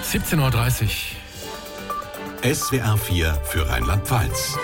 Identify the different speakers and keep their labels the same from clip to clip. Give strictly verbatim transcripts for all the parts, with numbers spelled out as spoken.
Speaker 1: siebzehn Uhr dreißig.
Speaker 2: S W R vier für Rheinland-Pfalz.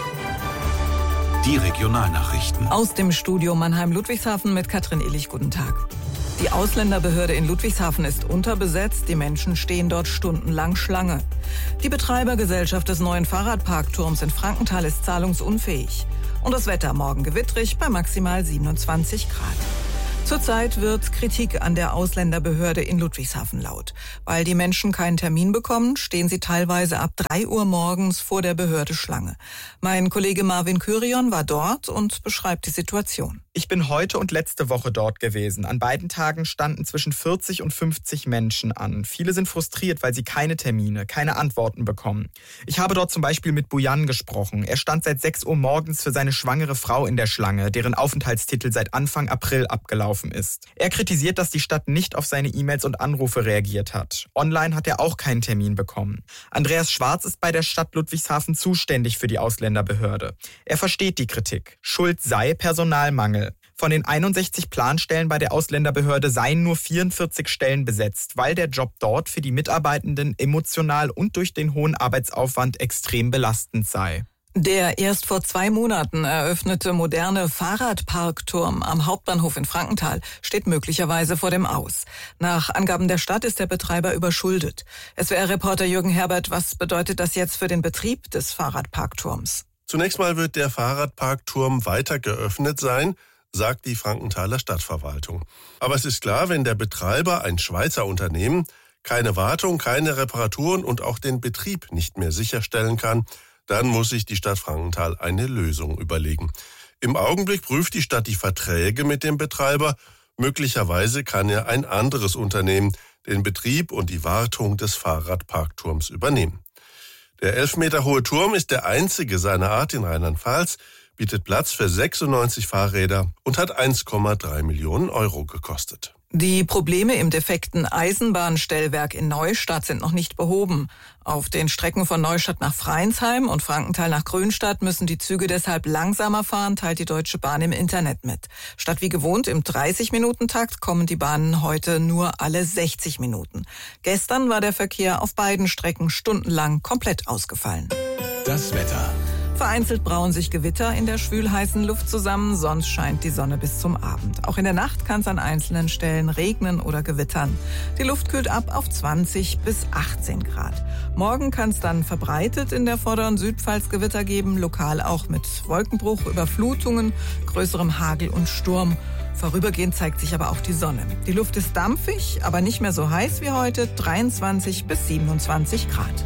Speaker 2: Die Regionalnachrichten.
Speaker 3: Aus dem Studio Mannheim-Ludwigshafen mit Katrin Illich. Guten Tag. Die Ausländerbehörde in Ludwigshafen ist unterbesetzt. Die Menschen stehen dort stundenlang Schlange. Die Betreibergesellschaft des neuen Fahrradparkturms in Frankenthal ist zahlungsunfähig. Und das Wetter morgen gewittrig bei maximal siebenundzwanzig Grad. Zurzeit wird Kritik an der Ausländerbehörde in Ludwigshafen laut. Weil die Menschen keinen Termin bekommen, stehen sie teilweise ab drei Uhr morgens vor der Behörde Schlange. Mein Kollege Marvin Kyrion war dort und beschreibt die Situation.
Speaker 4: Ich bin heute und letzte Woche dort gewesen. An beiden Tagen standen zwischen vierzig und fünfzig Menschen an. Viele sind frustriert, weil sie keine Termine, keine Antworten bekommen. Ich habe dort zum Beispiel mit Bujan gesprochen. Er stand seit sechs Uhr morgens für seine schwangere Frau in der Schlange, deren Aufenthaltstitel seit Anfang April abgelaufen ist. Er kritisiert, dass die Stadt nicht auf seine E-Mails und Anrufe reagiert hat. Online hat er auch keinen Termin bekommen. Andreas Schwarz ist bei der Stadt Ludwigshafen zuständig für die Ausländerbehörde. Er versteht die Kritik. Schuld sei Personalmangel. Von den einundsechzig Planstellen bei der Ausländerbehörde seien nur vierundvierzig Stellen besetzt, weil der Job dort für die Mitarbeitenden emotional und durch den hohen Arbeitsaufwand extrem belastend sei.
Speaker 3: Der erst vor zwei Monaten eröffnete moderne Fahrradparkturm am Hauptbahnhof in Frankenthal steht möglicherweise vor dem Aus. Nach Angaben der Stadt ist der Betreiber überschuldet. S W R-Reporter Jürgen Herbert, was bedeutet das jetzt für den Betrieb des Fahrradparkturms?
Speaker 5: Zunächst mal wird der Fahrradparkturm weiter geöffnet sein, sagt die Frankenthaler Stadtverwaltung. Aber es ist klar, wenn der Betreiber, ein Schweizer Unternehmen, keine Wartung, keine Reparaturen und auch den Betrieb nicht mehr sicherstellen kann, dann muss sich die Stadt Frankenthal eine Lösung überlegen. Im Augenblick prüft die Stadt die Verträge mit dem Betreiber. Möglicherweise kann ja ein anderes Unternehmen den Betrieb und die Wartung des Fahrradparkturms übernehmen. Der elf Meter hohe Turm ist der einzige seiner Art in Rheinland-Pfalz, bietet Platz für sechsundneunzig Fahrräder und hat eins Komma drei Millionen Euro gekostet.
Speaker 3: Die Probleme im defekten Eisenbahnstellwerk in Neustadt sind noch nicht behoben. Auf den Strecken von Neustadt nach Freinsheim und Frankenthal nach Grünstadt müssen die Züge deshalb langsamer fahren, teilt die Deutsche Bahn im Internet mit. Statt wie gewohnt im dreißig-Minuten-Takt kommen die Bahnen heute nur alle sechzig Minuten. Gestern war der Verkehr auf beiden Strecken stundenlang komplett ausgefallen.
Speaker 2: Das Wetter.
Speaker 3: Vereinzelt brauen sich Gewitter in der schwülheißen Luft zusammen, sonst scheint die Sonne bis zum Abend. Auch in der Nacht kann es an einzelnen Stellen regnen oder gewittern. Die Luft kühlt ab auf zwanzig bis achtzehn Grad. Morgen kann es dann verbreitet in der vorderen Südpfalz Gewitter geben, lokal auch mit Wolkenbruch, Überflutungen, größerem Hagel und Sturm. Vorübergehend zeigt sich aber auch die Sonne. Die Luft ist dampfig, aber nicht mehr so heiß wie heute, dreiundzwanzig bis siebenundzwanzig Grad.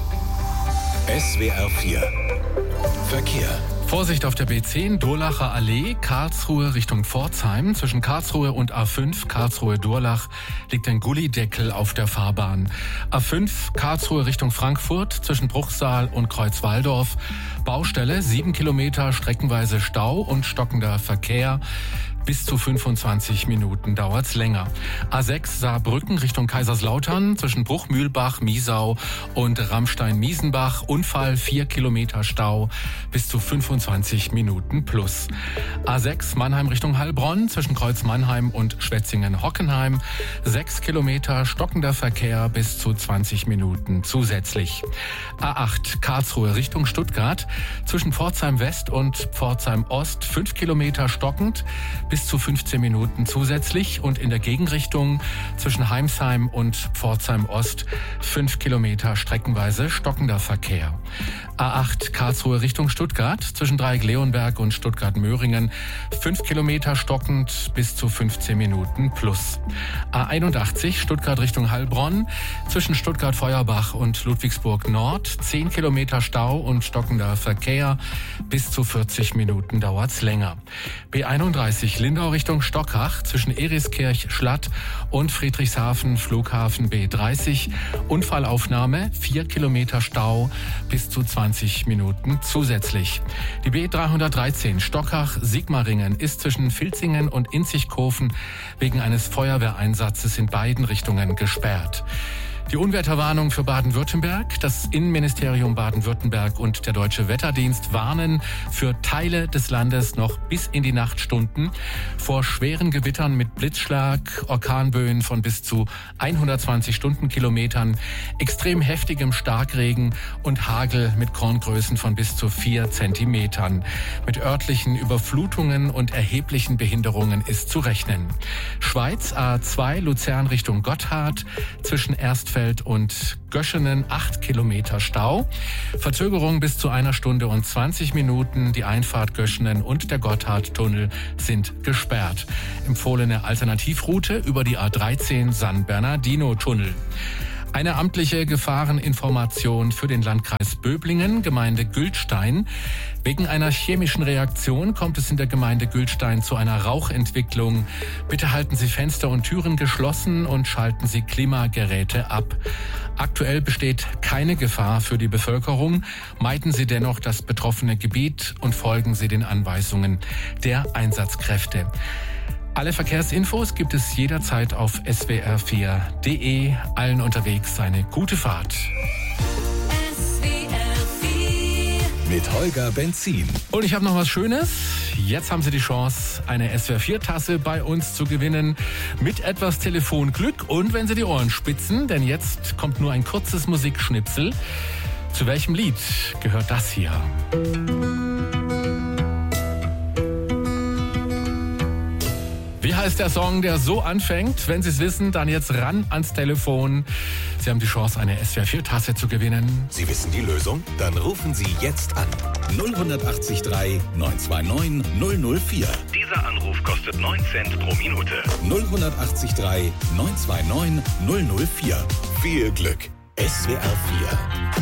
Speaker 2: S W R vier Verkehr.
Speaker 1: Vorsicht auf der B zehn, Durlacher Allee, Karlsruhe Richtung Pforzheim. Zwischen Karlsruhe und A fünf, Karlsruhe-Durlach, liegt ein Gullideckel auf der Fahrbahn. A fünf, Karlsruhe Richtung Frankfurt, zwischen Bruchsal und Kreuzwaldorf. Baustelle, sieben Kilometer, streckenweise Stau und stockender Verkehr. Bis zu fünfundzwanzig Minuten dauert's länger. A sechs Saarbrücken Richtung Kaiserslautern, zwischen Bruchmühlbach, Miesau und Ramstein-Miesenbach. Unfall, vier Kilometer Stau, bis zu fünfundzwanzig Minuten plus. A sechs Mannheim Richtung Heilbronn, zwischen Kreuz Mannheim und Schwetzingen-Hockenheim. sechs Kilometer stockender Verkehr, bis zu zwanzig Minuten zusätzlich. A acht Karlsruhe Richtung Stuttgart, zwischen Pforzheim West und Pforzheim Ost. fünf Kilometer stockend, bis zu fünfzehn Minuten zusätzlich, und in der Gegenrichtung zwischen Heimsheim und Pforzheim Ost fünf Kilometer streckenweise stockender Verkehr. A acht Karlsruhe Richtung Stuttgart, zwischen Dreieck-Leonberg und Stuttgart-Möhringen fünf Kilometer stockend, bis zu fünfzehn Minuten plus. A einundachtzig Stuttgart Richtung Heilbronn, zwischen Stuttgart-Feuerbach und Ludwigsburg Nord zehn Kilometer Stau und stockender Verkehr, bis zu vierzig Minuten dauert's länger. B einunddreißig Lindau Richtung Stockach, zwischen Eriskirch, Schlatt und Friedrichshafen, Flughafen B dreißig. Unfallaufnahme, vier Kilometer Stau, bis zu zwanzig Minuten zusätzlich. Die B dreihundertdreizehn Stockach-Sigmaringen ist zwischen Filzingen und Inzigkofen wegen eines Feuerwehreinsatzes in beiden Richtungen gesperrt. Die Unwetterwarnung für Baden-Württemberg. Das Innenministerium Baden-Württemberg und der Deutsche Wetterdienst warnen für Teile des Landes noch bis in die Nachtstunden vor schweren Gewittern mit Blitzschlag, Orkanböen von bis zu hundertzwanzig Stundenkilometern, extrem heftigem Starkregen und Hagel mit Korngrößen von bis zu vier Zentimetern. Mit örtlichen Überflutungen und erheblichen Behinderungen ist zu rechnen. Schweiz A zwei Luzern Richtung Gotthard, zwischen Erstfeld und Göschenen acht Kilometer Stau. Verzögerung bis zu einer Stunde und zwanzig Minuten. Die Einfahrt Göschenen und der Gotthardtunnel sind gesperrt. Empfohlene Alternativroute über die A dreizehn San Bernardino-Tunnel. Eine amtliche Gefahreninformation für den Landkreis Böblingen, Gemeinde Gültstein. Wegen einer chemischen Reaktion kommt es in der Gemeinde Gültstein zu einer Rauchentwicklung. Bitte halten Sie Fenster und Türen geschlossen und schalten Sie Klimageräte ab. Aktuell besteht keine Gefahr für die Bevölkerung. Meiden Sie dennoch das betroffene Gebiet und folgen Sie den Anweisungen der Einsatzkräfte. Alle Verkehrsinfos gibt es jederzeit auf S W R vier Punkt de. Allen unterwegs eine gute Fahrt.
Speaker 2: S W R vier mit Holger Benzin.
Speaker 1: Und ich habe noch was Schönes. Jetzt haben Sie die Chance, eine S W R vier Tasse bei uns zu gewinnen. Mit etwas Telefonglück und wenn Sie die Ohren spitzen, denn jetzt kommt nur ein kurzes Musikschnipsel. Zu welchem Lied gehört das hier? Wie heißt der Song, der so anfängt? Wenn Sie es wissen, dann jetzt ran ans Telefon. Sie haben die Chance, eine S W R vier Tasse zu gewinnen.
Speaker 2: Sie wissen die Lösung? Dann rufen Sie jetzt an. null acht drei neun zwei neun null null vier.
Speaker 6: Dieser Anruf kostet neun Cent pro Minute.
Speaker 2: null acht drei neun zwei neun null null vier. Viel Glück. S W R vier.